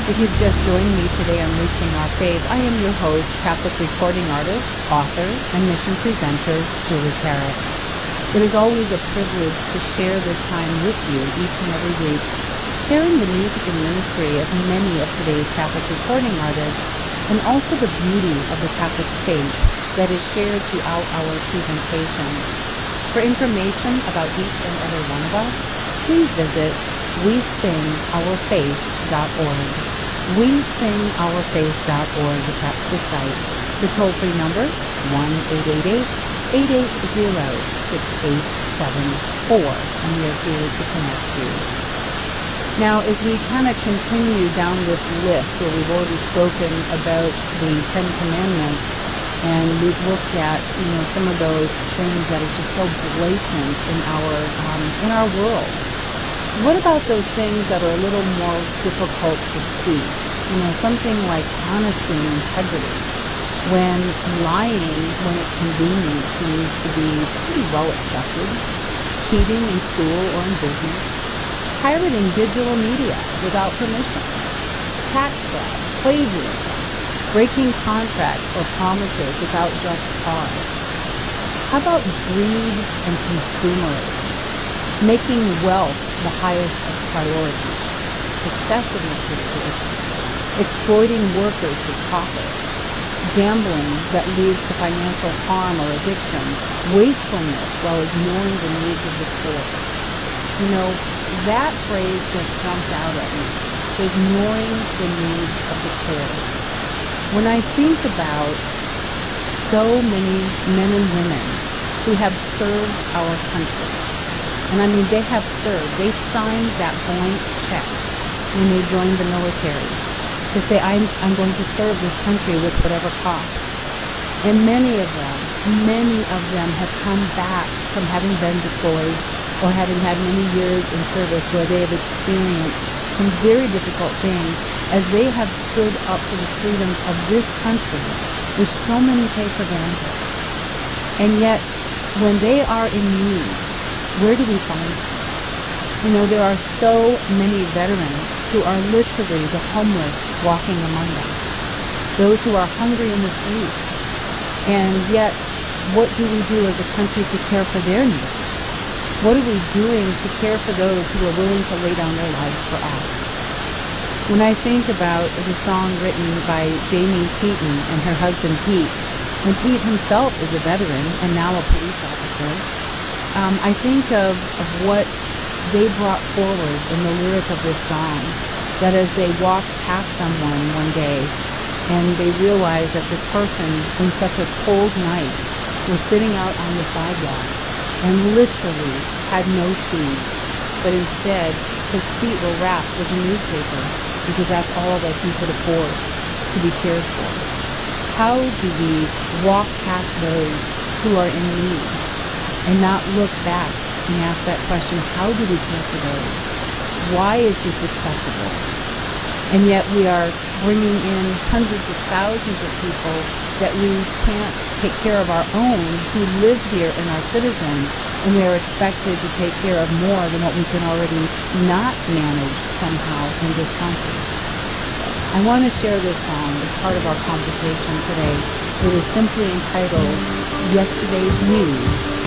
If you've just joined me today on Reaching Our Faith, I am your host, Catholic recording artist, author, and mission presenter, Julie Carrick. It is always a privilege to share this time with you each and every week, sharing the music and ministry of many of today's Catholic recording artists, and also the beauty of the Catholic faith that is shared throughout our presentation. For information about each and every one of us, please visit WeSingOurFaith.org. WeSingOurFaith.org, that's the site. The toll-free number, 1-888-880-6874, and we are here to connect you. Now, as we kind of continue down this list where we've already spoken about the Ten Commandments, and we've looked at, some of those things that are just so blatant in our world. What about those things that are a little more difficult to see? Something like honesty and integrity. When lying, when it's convenient, seems to be pretty well accepted. Cheating in school or in business. Pirating digital media without permission. Tax fraud, plagiarism. Breaking contracts or promises without just cause. How about greed and consumerism? Making wealth the highest of priorities. Excessive materialism. Exploiting workers for profit. Gambling that leads to financial harm or addiction. Wastefulness while ignoring the needs of the poor. That phrase just jumped out at me. Ignoring the needs of the poor. When I think about so many men and women who have served our country, and they have served, they signed that blank check when they joined the military to say, I'm going to serve this country with whatever cost. And many of them have come back from having been deployed or having had many years in service where they have experienced some very difficult things as they have stood up for the freedoms of this country, which so many take for granted. And yet, when they are in need, where do we find them? There are so many veterans who are literally the homeless walking among us, those who are hungry in the streets. And yet, what do we do as a country to care for their needs? What are we doing to care for those who are willing to lay down their lives for us? When I think about the song written by Jamie Keaton and her husband Pete, and Pete himself is a veteran and now a police officer, I think of what they brought forward in the lyric of this song, that as they walked past someone one day and they realized that this person in such a cold night was sitting out on the sidewalk and literally had no shoes, but instead his feet were wrapped with a newspaper because that's all that he could afford to be cared for. How do we walk past those who are in need and not look back and ask that question, how do we care for those? Why is this acceptable? And yet we are bringing in hundreds of thousands of people that we can't take care of our own who live here and are citizens, and we are expected to take care of more than what we can already not manage somehow in this country. I want to share this song as part of our conversation today. It is simply entitled Yesterday's News